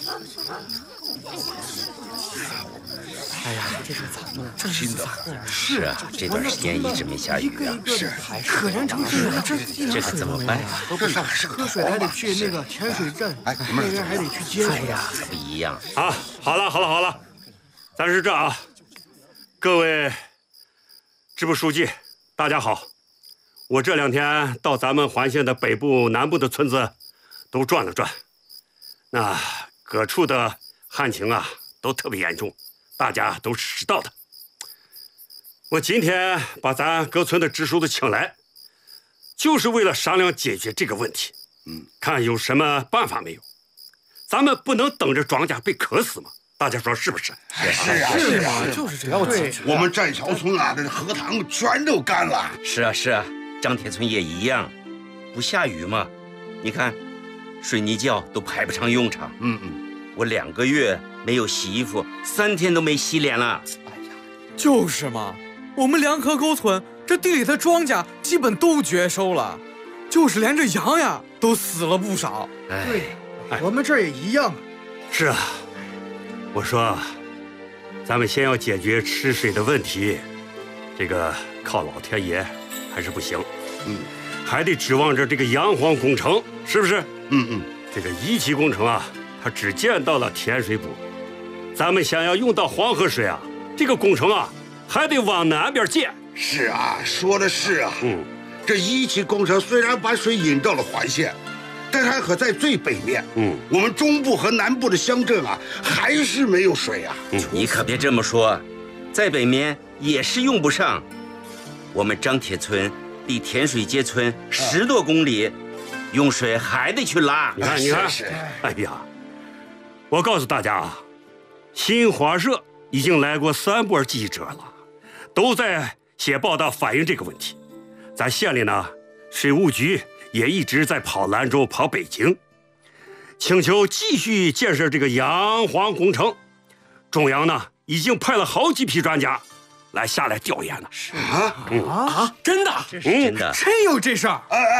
哎呀，这是咋弄？这新的是啊，这段时间一直没下雨啊。 是，可怜成这样， 这可怎么办呀？ 都不上，喝水还得去那个甜水镇，那边还得去接水呀。 可不一样啊！好了，咱是这啊，各位支部书记，大家好。我这2天到咱们环县的北部、南部的村子都转了转，那各处的旱情啊都特别严重，大家都是知道的。我今天把咱各村的支书都请来，就是为了商量解决这个问题。看有什么办法没有？咱们不能等着庄稼被渴死嘛？大家说是不是？ 是啊， 就是这样。对， 我们寨桥村啊，这荷塘全都干了。 是啊，张铁村也一样，不下雨嘛，你看，水泥窖都派不上用场。我2个月没有洗衣服，3天都没洗脸了。 哎呀，就是嘛，我们2河沟村这地里的庄稼基本都绝收了，就是连这羊呀都死了不少。 对， 我们这儿也一样。 是啊，我说，咱们先要解决吃水的问题，这个靠老天爷还是不行。还得指望着这个洋黄工程，是不是？这个1期工程啊，它只建到了甜水部，咱们想要用到黄河水啊，这个工程啊还得往南边建。 是啊，说的是啊。这1期工程虽然把水引到了环县，但它可在最北面。我们中部和南部的乡镇啊，还是没有水啊。 你可别这么说，在北面也是用不上。我们张铁村离甜水街村10多公里，用水还得去拉。 你看，哎呀，我告诉大家啊，新华社已经来过3波记者了，都在写报道反映这个问题。咱县里呢，水务局也一直在跑兰州、跑北京，请求继续建设这个洋黄工程。中央呢，已经派了好几批专家下来调研了。 真的？ 这是真的？ 真有这事儿？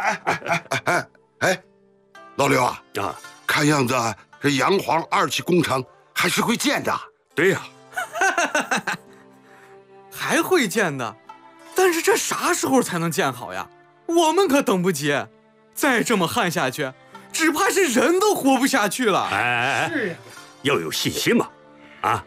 哎，老刘啊，看样子这洋黄2期工程还是会建的。 对呀， 还会建的，但是这啥时候才能建好呀？我们可等不及，再这么旱下去，只怕是人都活不下去了。 是呀，要有信心嘛，啊！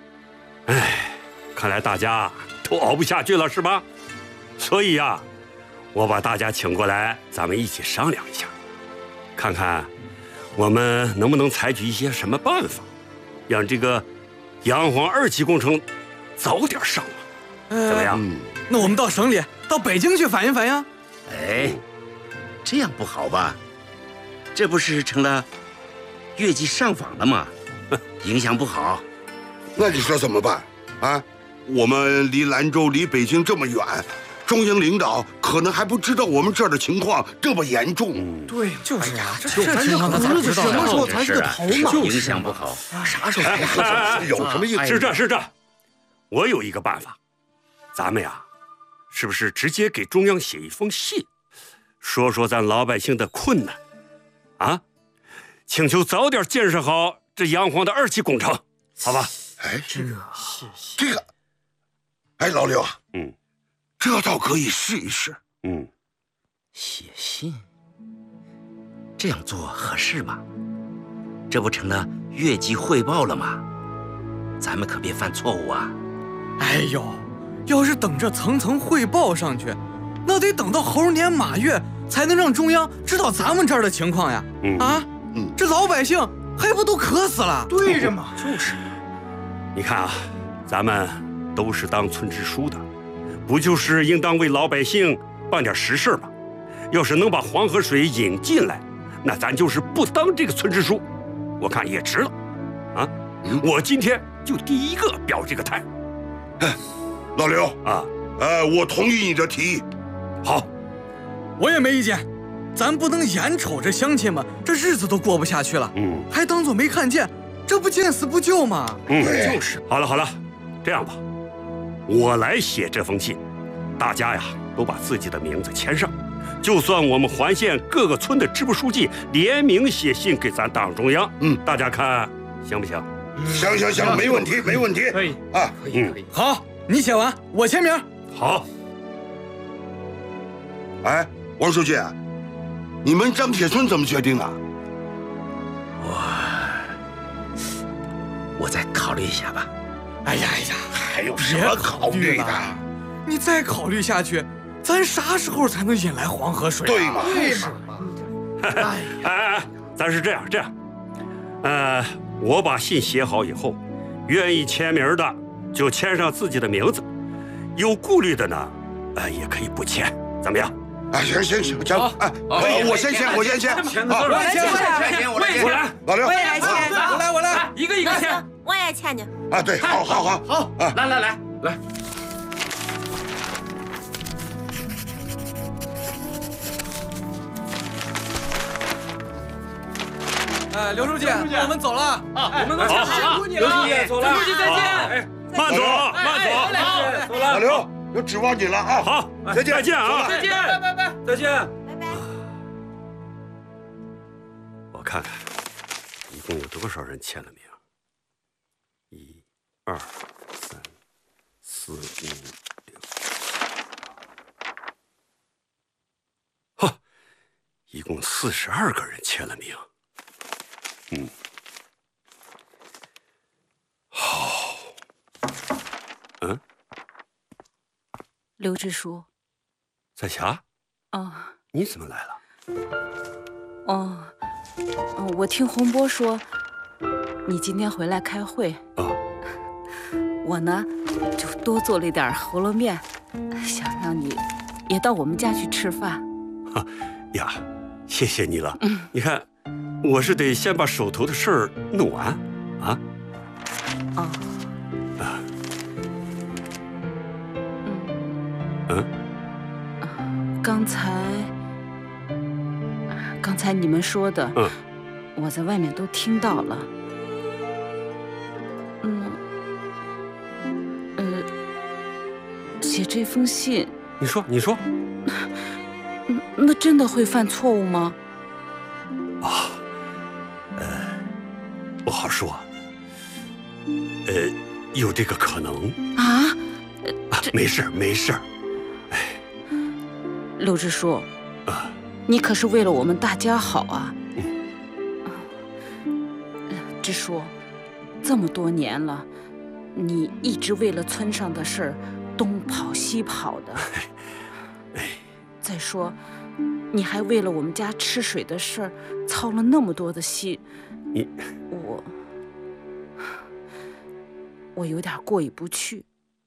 看来大家都熬不下去了，是吧？所以呀，我把大家请过来，咱们一起商量一下，看看我们能不能采取一些什么办法，让这个洋黄2期工程早点上马，怎么样？ 那我们到省里、到北京去反映反映。 这样不好吧？这不是成了越级上访了吗？影响不好。 那你说怎么办啊？我们离兰州、离北京这么远，中央领导可能还不知道我们这儿的情况这么严重。 对，就是啊，这情况他咋知道？什么时候才是个头嘛？ 影响不好， 啥时候才是？ 有什么意思？ 是这，我有一个办法，咱们呀，是不是直接给中央写一封信，说说咱老百姓的困难，啊，请求早点建设好这洋黄的2期工程，好吧？ 这个，老刘啊，这倒可以试一试。 写信，这样做合适吗？这不成了越级汇报了吗？咱们可别犯错误啊！ 哎呦，要是等着层层汇报上去，那得等到猴年马月才能让中央知道咱们这儿的情况呀！这老百姓还不都渴死了？对着嘛，就是。 你看啊，咱们都是当村支书的，不就是应当为老百姓办点实事吗？要是能把黄河水引进来，那咱就是不当这个村支书，我看也值了。我今天就第一个表这个态。 老刘啊， 我同意你的提议。 好， 我也没意见。咱不能眼瞅着乡亲们这日子都过不下去了，还当作没看见，这不见死不救吗？ 就是。好了，这样吧，我来写这封信，大家呀都把自己的名字签上，就算我们环县各个村的支部书记联名写信给咱党中央，大家看行不行？ 行，没问题，没问题。 可以啊， 可以。好，你写完，我签名。 好。 哎，王书记，你们张铁村怎么决定的？ 我再考虑一下吧。 哎呀， 还有什么考虑的？ 你再考虑下去，咱啥时候才能引来黄河水？ 对嘛？ 哎，咱是这样，我把信写好以后，愿意签名的就签上自己的名字，有顾虑的呢，也可以不签，怎么样？ 啊，行， 好， 我先签。 我来签， 我来， 老刘， 我也来签， 我来， 一个签。 我也签呢。 啊，对，好， 来。 哎，刘书记，我们走了啊！ 我们都辛苦你了，刘书记走了，刘书记再见。慢走。 走了。 老刘，有指望你了啊！ 好，再见啊！ 再见，拜， 再见。 拜拜。 我看看，一共有多少人签了名？1、2、3、4、5、6。哈，一共42个人签了名。好。 刘支书。 彩霞。 哦。 你怎么来了？ 我听洪波说，你今天回来开会。我呢，就多做了一点饸饹面，想让你也到我们家去吃饭。 呀，谢谢你了。你看，我是得先把手头的事儿弄完啊。 刚才你们说的，我在外面都听到了。写这封信， 你说， 那真的会犯错误吗？ 不好说。有这个可能啊。 没事。 刘支书，你可是为了我们大家好啊。支书，这么多年了，你一直为了村上的事儿东跑西跑的。再说，你还为了我们家吃水的事儿操了那么多的心，我有点过意不去。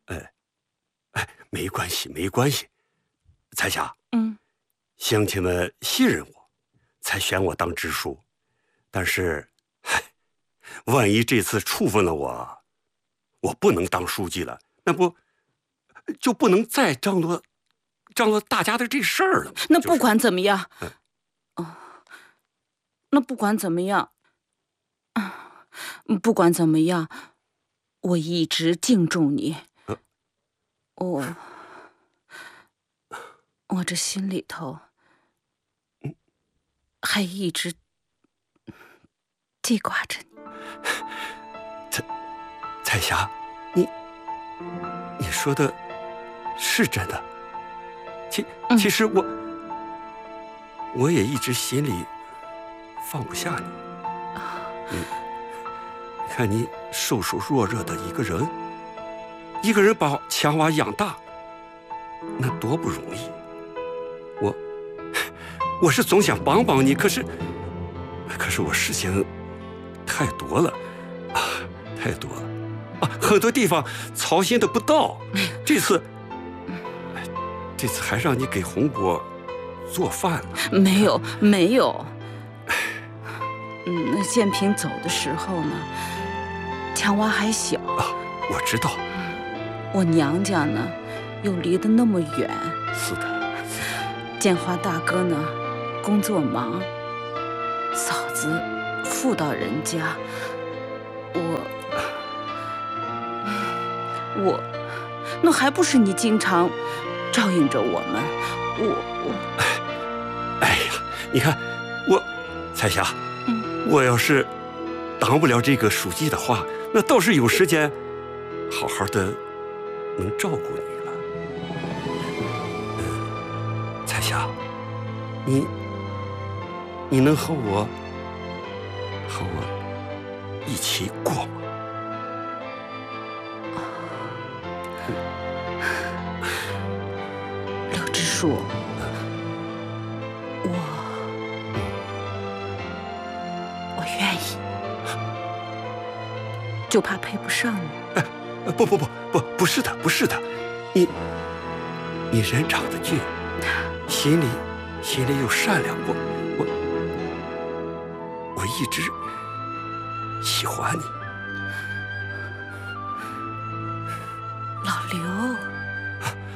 没关系。彩霞，乡亲们信任我，才选我当支书。但是，万一这次处分了我不能当书记了，那不就不能再张罗大家的这事儿了吗？ 那不管怎么样，不管怎么样，我一直敬重你。我这心里头还一直记挂着你。 彩霞，你说的是真的。其实我也一直心里放不下你。你看你瘦瘦弱弱的一个人把强娃养大，那多不容易。我是总想帮帮你，可是我事情太多了，很多地方操心的不到。这次还让你给洪波做饭了。 没有。那建平走的时候呢，强娃还小。 我知道。 我娘家呢，又离得那么远。 是的。 建华大哥呢，工作忙，嫂子妇到人家，我那还不是你经常照应着我们？ 哎呀，你看彩霞，我要是当不了这个书记的话，那倒是有时间好好的能照顾你了。彩霞，你能和我一起过吗？ 刘支书，我愿意，就怕配不上你。 不是的，你人长得俊，心里又善良，我一直喜欢你。